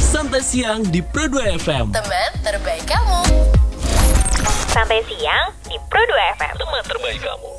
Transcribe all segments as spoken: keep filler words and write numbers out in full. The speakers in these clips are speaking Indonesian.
Santai Siang di Pro dua F M. Teman terbaik kamu. Santai Siang di Pro dua F M. Teman terbaik kamu.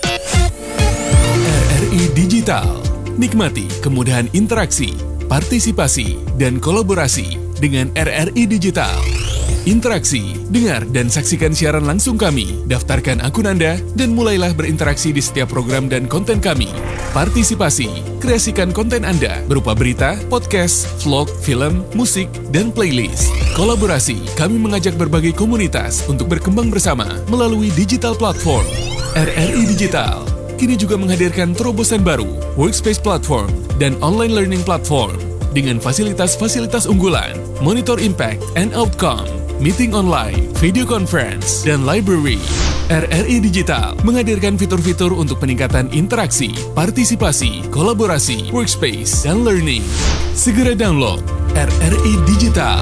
R R I Digital. Nikmati kemudahan interaksi, partisipasi, dan kolaborasi dengan R R I Digital. Interaksi, dengar dan saksikan siaran langsung kami, daftarkan akun Anda, dan mulailah berinteraksi di setiap program dan konten kami. Partisipasi, kreasikan konten Anda berupa berita, podcast, vlog, film, musik, dan playlist. Kolaborasi, kami mengajak berbagai komunitas untuk berkembang bersama melalui digital platform. R R I Digital kini juga menghadirkan terobosan baru, workspace platform, dan online learning platform dengan fasilitas-fasilitas unggulan, monitor impact and outcome, meeting online, video conference, dan library. R R I Digital menghadirkan fitur-fitur untuk peningkatan interaksi, partisipasi, kolaborasi, workspace, dan learning. Segera download R R I Digital.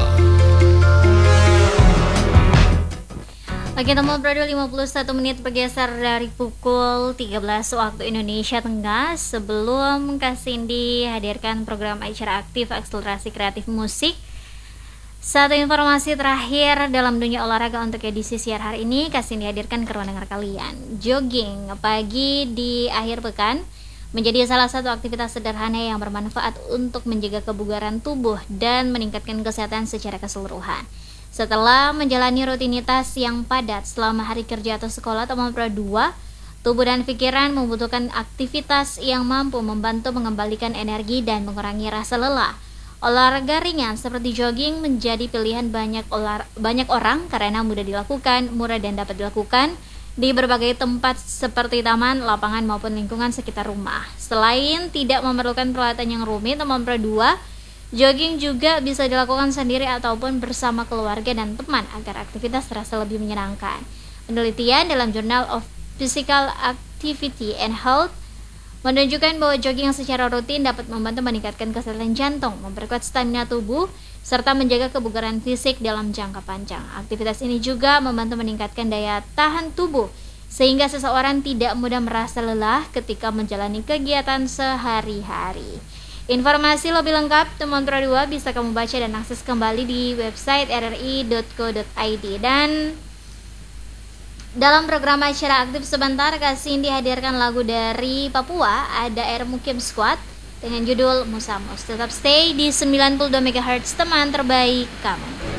Oke, teman Pro dua lima puluh satu menit bergeser dari pukul tiga belas waktu Indonesia Tengah. Sebelum Kak Cindy hadirkan program acara aktif akselerasi kreatif musik, satu informasi terakhir dalam dunia olahraga untuk edisi siar hari ini Kak Cindy hadirkan ke ruang dengar kalian. Jogging pagi di akhir pekan menjadi salah satu aktivitas sederhana yang bermanfaat untuk menjaga kebugaran tubuh dan meningkatkan kesehatan secara keseluruhan. Setelah menjalani rutinitas yang padat selama hari kerja atau sekolah, teman Pro dua, tubuh dan pikiran membutuhkan aktivitas yang mampu membantu mengembalikan energi dan mengurangi rasa lelah. Olahraga ringan seperti jogging menjadi pilihan banyak olah, banyak orang karena mudah dilakukan, murah dan dapat dilakukan di berbagai tempat seperti taman, lapangan maupun lingkungan sekitar rumah. Selain tidak memerlukan peralatan yang rumit, teman Pro dua, jogging juga bisa dilakukan sendiri ataupun bersama keluarga dan teman agar aktivitas terasa lebih menyenangkan. Penelitian dalam Journal of Physical Activity and Health menunjukkan bahwa jogging secara rutin dapat membantu meningkatkan kesehatan jantung, memperkuat stamina tubuh, serta menjaga kebugaran fisik dalam jangka panjang. Aktivitas ini juga membantu meningkatkan daya tahan tubuh, sehingga seseorang tidak mudah merasa lelah ketika menjalani kegiatan sehari-hari. Informasi lebih lengkap teman Pro dua bisa kamu baca dan akses kembali di website r r i dot co dot i d. Dan dalam program acara aktif sebentar, Kak Cindy dihadirkan lagu dari Papua, ada Air Mukim Squad dengan judul Musamus. Tetap stay di sembilan puluh dua megahertz teman terbaik kamu.